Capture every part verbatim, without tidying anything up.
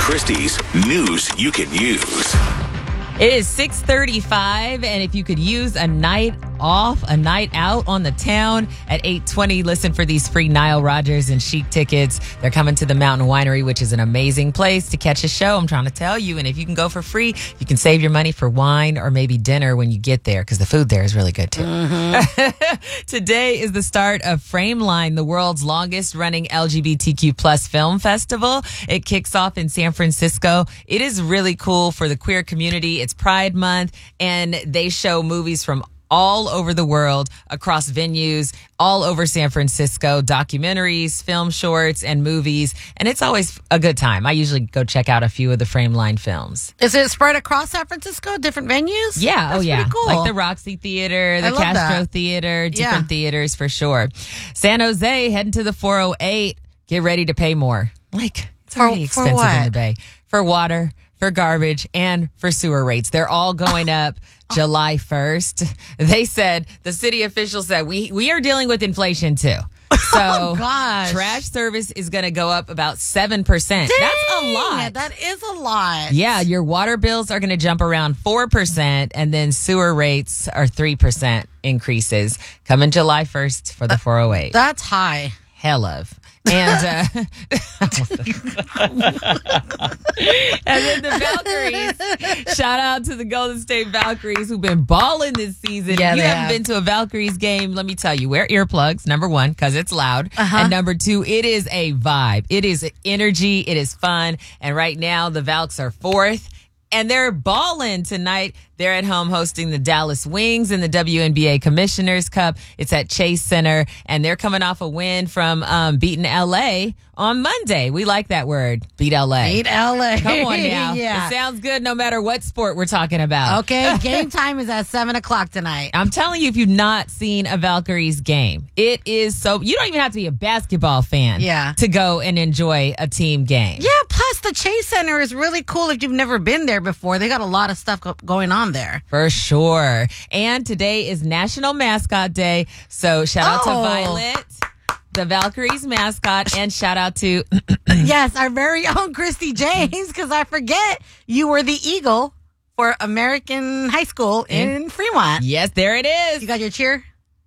Christie's news you can use. It is six thirty-five, and if you could use a night off, a night out on the town at eight twenty, listen for these free Nile Rodgers and Chic tickets. They're coming to the Mountain Winery, which is an amazing place to catch a show, I'm trying to tell you. And if you can go for free, you can save your money for wine or maybe dinner when you get there, because the food there is really good, too. Mm-hmm. Today is the start of Frameline, the world's longest running L G B T Q plus film festival. It kicks off in San Francisco. It is really cool for the queer community. It's Pride Month, and they show movies from all over the world, across venues, all over San Francisco, documentaries, film shorts, and movies. And it's always a good time. I usually go check out a few of the Frameline films. Is it spread across San Francisco, different venues? Yeah. That's oh, yeah. Pretty cool. Like the Roxy Theater, the I love Castro that. Theater, different Yeah. theaters for sure. San Jose, heading to the four oh eight. Get ready to pay more. Like, it's For- already for expensive in what? the Bay. For water, for garbage, and for sewer rates. They're all going up July first. They said, the city officials said, we, we are dealing with inflation too. So Oh, gosh. trash service is going to go up about seven percent. That's a Dang, lot. That is a lot. Yeah, your water bills are going to jump around four percent, and then sewer rates are three percent increases coming July first for the four oh eight. That's high. Hell of. And, uh, and then the Valkyries. Shout out to the Golden State Valkyries who've been balling this season. Yeah, if you they haven't have. been to a Valkyries game, let me tell you, wear earplugs, number one, because it's loud. Uh-huh. And number two, it is a vibe. It is energy. It is fun. And right now, the Valks are fourth. And they're balling tonight. They're at home hosting the Dallas Wings in the W N B A Commissioner's Cup. It's at Chase Center, and they're coming off a win from um, beating L A on Monday. We like that word, beat L A. Beat L A. Come on now. Yeah. It sounds good no matter what sport we're talking about. Okay, game time is at seven o'clock tonight. I'm telling you, if you've not seen a Valkyries game, it is so, you don't even have to be a basketball fan Yeah. to go and enjoy a team game. Yeah, plus the Chase Center is really cool if you've never been there before. They got a lot of stuff go- going on there. For sure. And today is National Mascot Day. So shout out Oh. to Violet, the Valkyries mascot, and shout out to Yes, our very own Christy James, because I forget you were the Eagle for American High School in Fremont. yes, there it is. You got your cheer?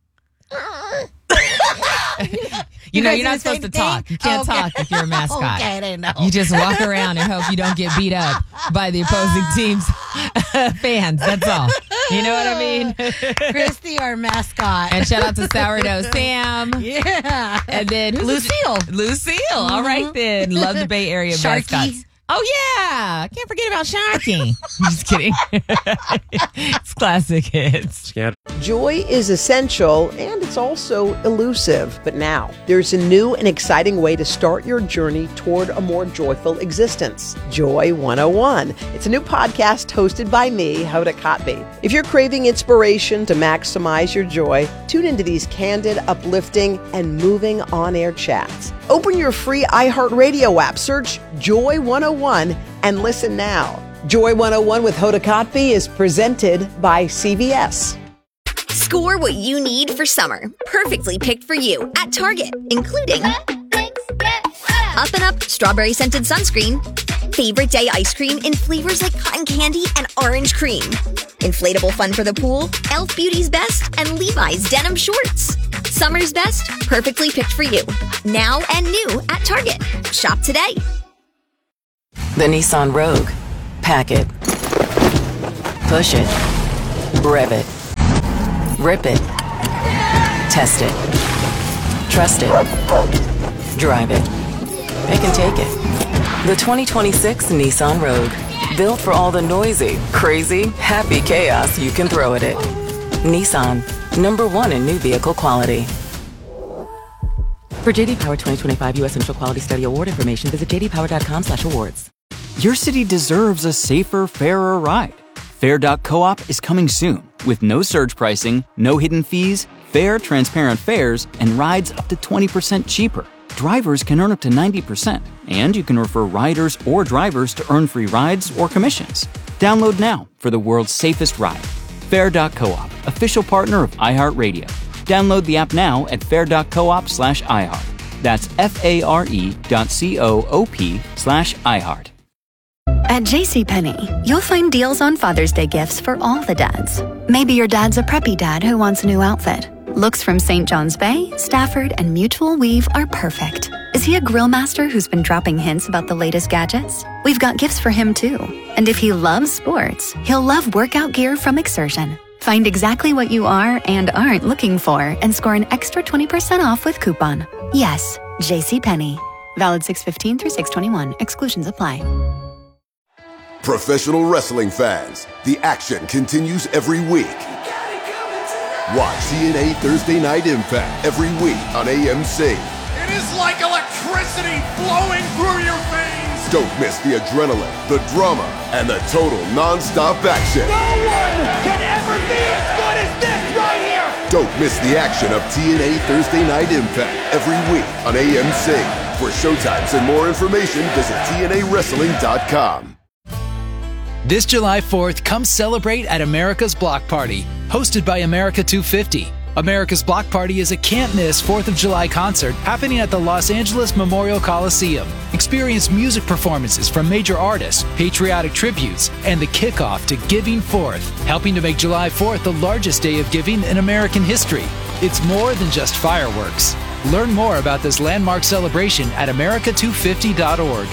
You know, guys you're do not the supposed same to talk. thing? You can't Okay. talk if you're a mascot. Okay, I didn't know. You just walk around and hope you don't get beat up by the opposing team's fans. That's all. You know what I mean? Christy, our mascot. And shout out to Sourdough Sam. yeah. And then who's Lucille. Lucille. All right then. Love the Bay Area Sharky. mascots. Oh yeah. Can't forget about Sharky. Just kidding. It's classic hits. Joy is essential and it's also elusive. But now, there's a new and exciting way to start your journey toward a more joyful existence. Joy one oh one. It's a new podcast hosted by me, Hoda Kotb. If you're craving inspiration to maximize your joy, tune into these candid, uplifting, and moving on-air chats. Open your free iHeartRadio app, search Joy one oh one, and listen now. Joy one oh one with Hoda Kotb is presented by C V S. Score what you need for summer, perfectly picked for you at Target, including Up and Up strawberry scented sunscreen, favorite day ice cream in flavors like cotton candy and orange cream, inflatable fun for the pool, e l f Beauty's Best, and Levi's denim shorts. Summer's best, perfectly picked for you. Now and new at Target. Shop today. The Nissan Rogue. Pack it. Push it. Rev it. Rip it. Test it. Trust it. Drive it. It can take it. The twenty twenty-six Nissan Rogue. Built for all the noisy, crazy, happy chaos you can throw at it. Nissan. Number one in new vehicle quality. For J D Power twenty twenty-five U S Initial Quality Study Award information, visit j d power dot com slash awards. Your city deserves a safer, fairer ride. Fair dot coop is coming soon with no surge pricing, no hidden fees, fair, transparent fares, and rides up to twenty percent cheaper. Drivers can earn up to ninety percent, and you can refer riders or drivers to earn free rides or commissions. Download now for the world's safest ride. Fair dot coop, official partner of iHeartRadio. Download the app now at fair dot coop slash iHeart. That's F A R E dot C O O P slash iHeart. At JCPenney, you'll find deals on Father's Day gifts for all the dads. Maybe your dad's a preppy dad who wants a new outfit. Looks from Saint John's Bay, Stafford, and Mutual Weave are perfect. Is he a grill master who's been dropping hints about the latest gadgets? We've got gifts for him too. And if he loves sports, he'll love workout gear from Exertion. Find exactly what you are and aren't looking for and score an extra twenty percent off with coupon. Yes, JCPenney. Valid six fifteen through six twenty-one. Exclusions apply. Professional wrestling fans, the action continues every week. Watch T N A Thursday Night Impact every week on A M C. It is like electricity flowing through your veins. Don't miss the adrenaline, the drama, and the total non-stop action. No one can ever be as good as this right here. Don't miss the action of T N A Thursday Night Impact every week on A M C. For showtimes and more information, visit T N A wrestling dot com. This July fourth, come celebrate at America's Block Party, hosted by America two fifty. America's Block Party is a can't-miss fourth of July concert happening at the Los Angeles Memorial Coliseum. Experience music performances from major artists, patriotic tributes, and the kickoff to Giving Fourth, helping to make July fourth the largest day of giving in American history. It's more than just fireworks. Learn more about this landmark celebration at America two fifty dot org.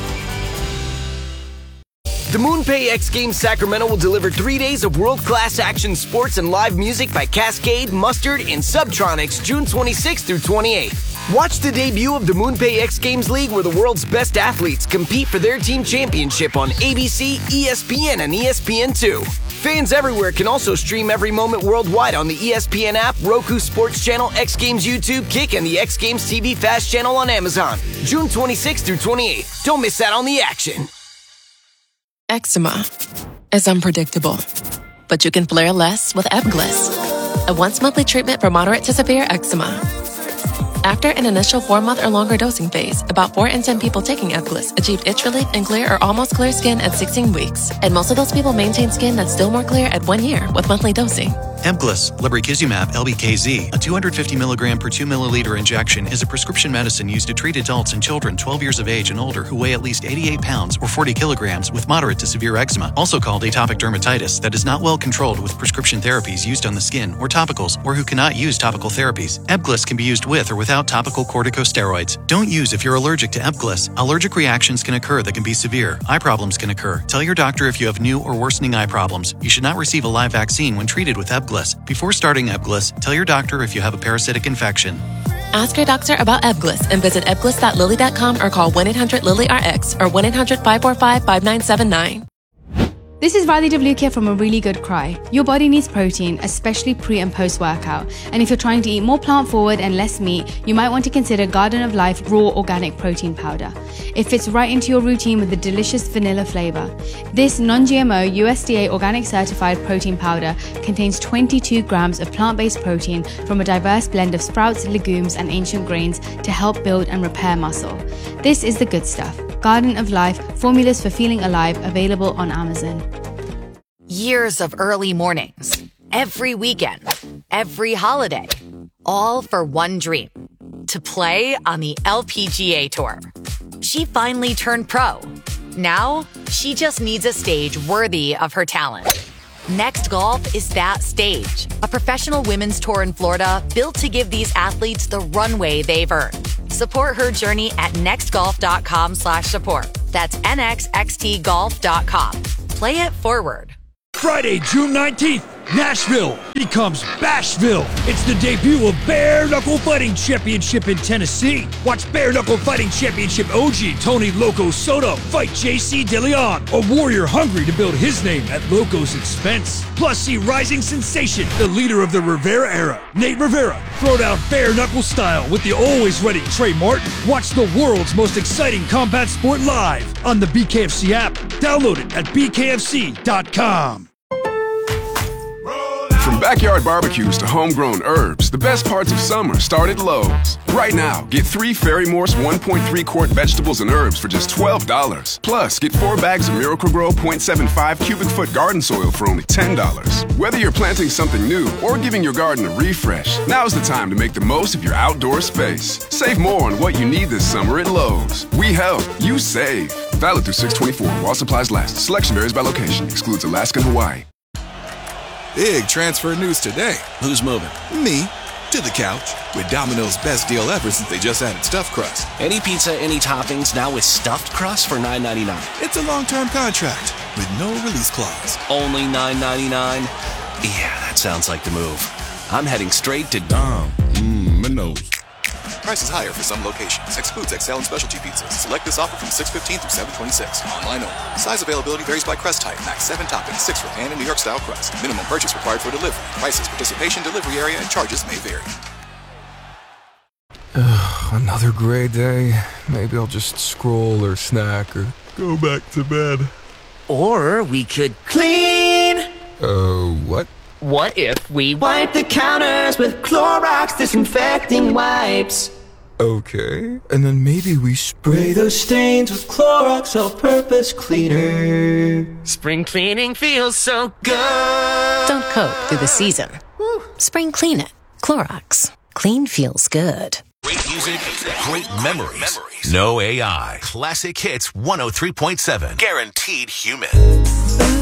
The MoonPay X Games Sacramento will deliver three days of world-class action sports and live music by Cascade, Mustard, and Subtronics June twenty-sixth through twenty-eighth. Watch the debut of the MoonPay X Games League, where the world's best athletes compete for their team championship on A B C, E S P N, and E S P N two. Fans everywhere can also stream every moment worldwide on the E S P N app, Roku Sports Channel, X Games YouTube, Kick, and the X Games T V Fast Channel on Amazon. June twenty-sixth through twenty-eighth. Don't miss out on the action. Eczema is unpredictable, but you can flare less with Ebglyss, a once-monthly treatment for moderate to severe eczema. After an initial four-month or longer dosing phase, about four in ten people taking Ebglyss achieved itch relief and clear or almost clear skin at sixteen weeks, and most of those people maintain skin that's still more clear at one year with monthly dosing. Ebglyss, lebrikizumab L B K Z, a two hundred fifty milligram per two milliliter injection, is a prescription medicine used to treat adults and children twelve years of age and older who weigh at least eighty-eight pounds or forty kilograms with moderate to severe eczema, also called atopic dermatitis, that is not well controlled with prescription therapies used on the skin or topicals, or who cannot use topical therapies. Ebglyss can be used with or without topical corticosteroids. Don't use if you're allergic to Ebglyss. Allergic reactions can occur that can be severe. Eye problems can occur. Tell your doctor if you have new or worsening eye problems. You should not receive a live vaccine when treated with Ebglyss. Before starting Ebglyss, tell your doctor if you have a parasitic infection. Ask your doctor about Ebglyss and visit ebglyss dot lilly dot com or call one eight hundred lilly R X or one eight hundred five four five five nine seven nine. This is Radhi Devlukia from A Really Good Cry. Your body needs protein, especially pre and post workout. And if you're trying to eat more plant forward and less meat, you might want to consider Garden of Life Raw Organic Protein Powder. It fits right into your routine with a delicious vanilla flavor. This non-G M O U S D A organic certified protein powder contains twenty-two grams of plant-based protein from a diverse blend of sprouts, legumes, and ancient grains to help build and repair muscle. This is the good stuff. Garden of Life, formulas for feeling alive, available on Amazon. Years of early mornings, every weekend, every holiday, all for one dream, to play on the L P G A Tour. She finally turned pro. Now, she just needs a stage worthy of her talent. Next Golf is that stage, a professional women's tour in Florida built to give these athletes the runway they've earned. Support her journey at nextgolf.com slash support. That's N X X T golf dot com. Play it forward. Friday, June nineteenth, Nashville becomes Bashville. It's the debut of Bare Knuckle Fighting Championship in Tennessee. Watch Bare Knuckle Fighting Championship O G Tony Loco Soto fight J C DeLeon, a warrior hungry to build his name at Loco's expense. Plus, see rising sensation, the leader of the Rivera era, Nate Rivera, throw down bare knuckle style with the always ready Trey Martin. Watch the world's most exciting combat sport live on the B K F C app. Download it at b k f c dot com. From backyard barbecues to homegrown herbs, the best parts of summer start at Lowe's. Right now, get three Ferry Morse one point three quart vegetables and herbs for just twelve dollars. Plus, get four bags of Miracle-Gro point seven five cubic foot garden soil for only ten dollars. Whether you're planting something new or giving your garden a refresh, now's the time to make the most of your outdoor space. Save more on what you need this summer at Lowe's. We help, you save. Valid through six twenty-four while supplies last. Selection varies by location. Excludes Alaska and Hawaii. Big transfer news today. Who's moving? Me. To the couch. With Domino's best deal ever since they just added stuffed crust. Any pizza, any toppings, now with stuffed crust for nine ninety-nine. It's a long-term contract with no release clause. Only nine ninety-nine? Yeah, that sounds like the move. I'm heading straight to Dom. Mmm, my nose. Prices higher for some locations. Excludes X L and specialty pizzas. Select this offer from six fifteen through seven twenty-six. Online only. Size availability varies by crust type. Max seven toppings, six for pan and New York style crust. Minimum purchase required for delivery. Prices, participation, delivery area, and charges may vary. Ugh, another gray day. Maybe I'll just scroll or snack or go back to bed. Or we could clean. Oh, uh, what? What if we wipe the counters with Clorox disinfecting wipes? Okay, and then maybe we spray those stains with Clorox all-purpose cleaner. Spring cleaning feels so good. Don't coat through the season. Woo. Spring clean it. Clorox. Clean feels good. Great music, great memories. memories. No A I. Classic Hits one oh three point seven. Guaranteed human.